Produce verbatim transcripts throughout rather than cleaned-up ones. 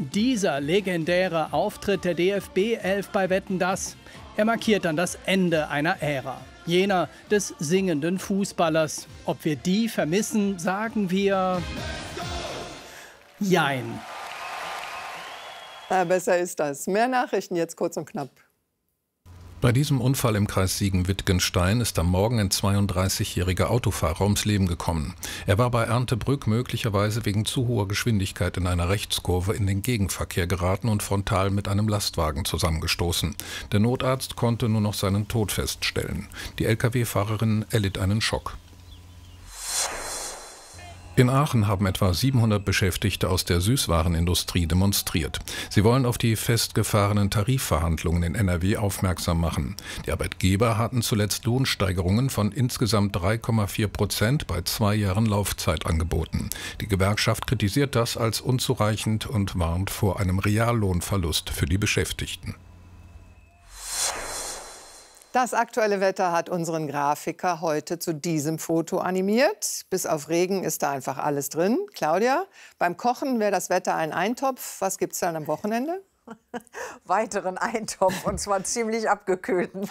Dieser legendäre Auftritt der D F B elf bei Wetten, dass er markiert dann das Ende einer Ära. Jener des singenden Fußballers. Ob wir die vermissen, sagen wir Jein. Ja, besser ist das. Mehr Nachrichten jetzt kurz und knapp. Bei diesem Unfall im Kreis Siegen-Wittgenstein ist am Morgen ein zweiunddreißigjähriger Autofahrer ums Leben gekommen. Er war bei Erntebrück möglicherweise wegen zu hoher Geschwindigkeit in einer Rechtskurve in den Gegenverkehr geraten und frontal mit einem Lastwagen zusammengestoßen. Der Notarzt konnte nur noch seinen Tod feststellen. Die L K W-Fahrerin erlitt einen Schock. In Aachen haben etwa siebenhundert Beschäftigte aus der Süßwarenindustrie demonstriert. Sie wollen auf die festgefahrenen Tarifverhandlungen in N R W aufmerksam machen. Die Arbeitgeber hatten zuletzt Lohnsteigerungen von insgesamt drei Komma vier Prozent bei zwei Jahren Laufzeit angeboten. Die Gewerkschaft kritisiert das als unzureichend und warnt vor einem Reallohnverlust für die Beschäftigten. Das aktuelle Wetter hat unseren Grafiker heute zu diesem Foto animiert. Bis auf Regen ist da einfach alles drin. Claudia, beim Kochen wäre das Wetter ein Eintopf. Was gibt es dann am Wochenende? Weiteren Eintopf, und zwar ziemlich abgekühlten.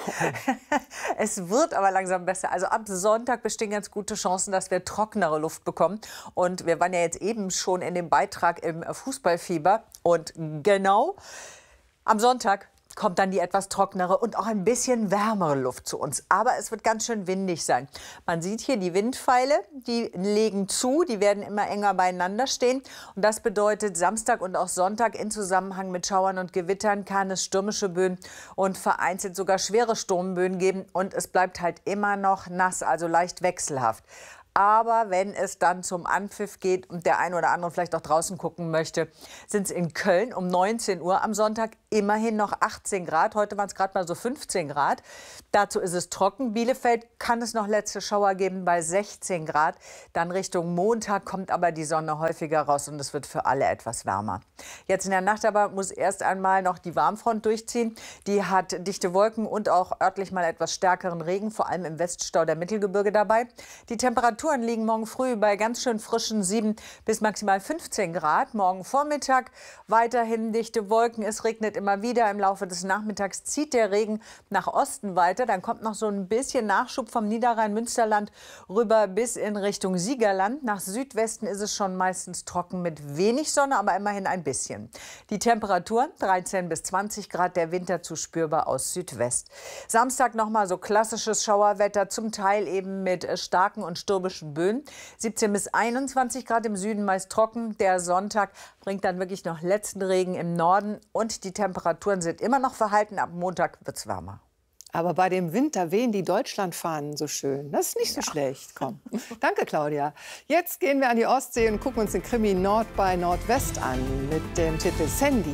Es wird aber langsam besser. Also ab Sonntag bestehen ganz gute Chancen, dass wir trockenere Luft bekommen. Und wir waren ja jetzt eben schon in dem Beitrag im Fußballfieber. Und genau am Sonntag kommt dann die etwas trockenere und auch ein bisschen wärmere Luft zu uns. Aber es wird ganz schön windig sein. Man sieht hier die Windpfeile, die legen zu, die werden immer enger beieinander stehen. Und das bedeutet, Samstag und auch Sonntag in Zusammenhang mit Schauern und Gewittern kann es stürmische Böen und vereinzelt sogar schwere Sturmböen geben. Und es bleibt halt immer noch nass, also leicht wechselhaft. Aber wenn es dann zum Anpfiff geht und der ein oder andere vielleicht auch draußen gucken möchte, sind es in Köln um neunzehn Uhr am Sonntag immerhin noch achtzehn Grad. Heute waren es gerade mal so fünfzehn Grad. Dazu ist es trocken. Bielefeld kann es noch letzte Schauer geben bei sechzehn Grad. Dann Richtung Montag kommt aber die Sonne häufiger raus und es wird für alle etwas wärmer. Jetzt in der Nacht aber muss erst einmal noch die Warmfront durchziehen. Die hat dichte Wolken und auch örtlich mal etwas stärkeren Regen, vor allem im Weststau der Mittelgebirge dabei. Die Temperaturen liegen morgen früh bei ganz schön frischen sieben bis maximal fünfzehn Grad. Morgen Vormittag weiterhin dichte Wolken. Es regnet immer wieder. Im Laufe des Nachmittags zieht der Regen nach Osten weiter. Dann kommt noch so ein bisschen Nachschub vom Niederrhein-Münsterland rüber bis in Richtung Siegerland. Nach Südwesten ist es schon meistens trocken mit wenig Sonne, aber immerhin ein bisschen. Die Temperaturen dreizehn bis zwanzig Grad, der Wind dazu spürbar aus Südwest. Samstag nochmal so klassisches Schauerwetter, zum Teil eben mit starken und stürmischen Böen. siebzehn bis einundzwanzig Grad im Süden, meist trocken. Der Sonntag bringt dann wirklich noch letzten Regen im Norden und die Temperaturen sind immer noch verhalten. Ab Montag wird es wärmer. Aber bei dem Winter wehen die Deutschlandfahnen so schön. Das ist nicht so ja. schlecht. Komm. Danke, Claudia. Jetzt gehen wir an die Ostsee und gucken uns den Krimi Nord bei Nordwest an mit dem Titel Sandy.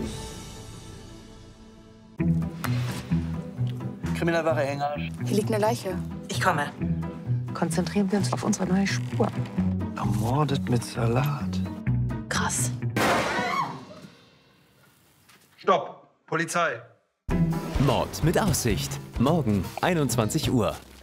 Kriminalwache Hengersch. Hier liegt eine Leiche. Ich komme. Konzentrieren wir uns auf unsere neue Spur. Ermordet mit Salat. Krass. Stopp! Polizei! Mord mit Aussicht. Morgen einundzwanzig Uhr.